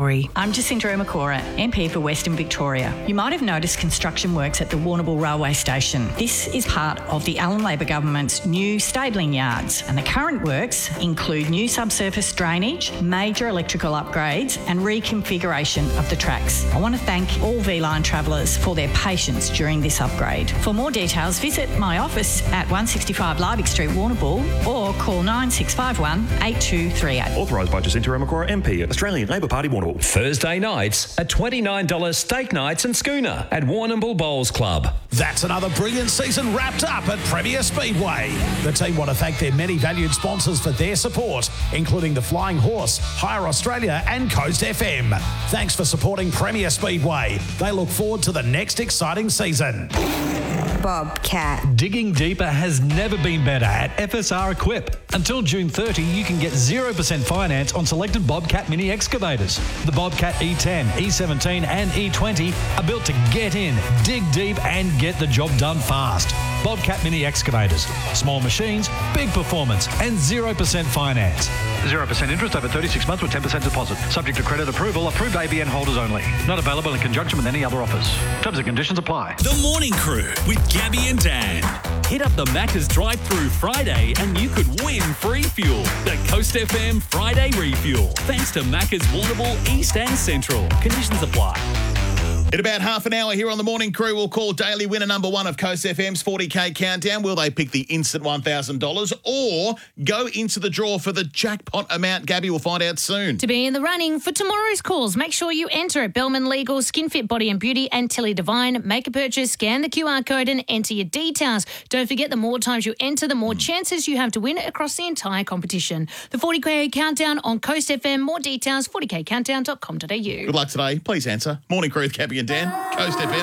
Kalgoorlie. I'm Jacinta Omakora, MP for Western Victoria. You might have noticed construction works at the Warrnambool Railway Station. This is part of the Allan Labor Government's new stabling yards, and the current works include new subsurface drainage, major electrical upgrades and reconfiguration of the tracks. I want to thank all V-Line travellers for their patience during this upgrade. For more details, visit my office at 165 Liebig Street, Warrnambool, or call 9651 8238. Authorised by Jacinta Omakora, MP, Australian Labor Party, Warrnambool. Thursday nights at $29 steak nights and schooner at Warrnambool Bowls Club. That's another brilliant season wrapped up at Premier Speedway. The team want to thank their many valued sponsors for their support, including the Flying Horse, Hire Australia and Coast FM. Thanks for supporting Premier Speedway. They look forward to the next exciting season. Bobcat. Digging deeper has never been better at FSR Equip. Until June 30, you can get 0% finance on selected Bobcat mini excavators. The Bobcat E10, E17 and E20 are built to get in, dig deep and get the job done fast. Bobcat mini excavators. Small machines, big performance and 0% finance. 0% interest over 36 months with 10% deposit. Subject to credit approval. Approved ABN holders only. Not available in conjunction with any other offers. Terms and conditions apply. The Morning Crew with Gabby and Dan. Hit up the Macca's drive-through Friday and you could win free fuel. The Coast FM Friday Refuel. Thanks to Macca's Warrnambool, East and Central. Conditions apply. In about half an hour here on The Morning Crew, we'll call daily winner number one of Coast FM's 40K countdown. Will they pick the instant $1,000 or go into the draw for the jackpot amount? Gabby will find out soon. To be in the running for tomorrow's calls, make sure you enter at Bellman Legal, SkinFit Body and Beauty and Tilly Devine. Make a purchase, scan the QR code and enter your details. Don't forget, the more times you enter, the more chances you have to win across the entire competition. The 40K countdown on Coast FM. More details, 40kcountdown.com.au. Good luck today. Please answer. Morning Crew with Gabby and Dan, Coast FM.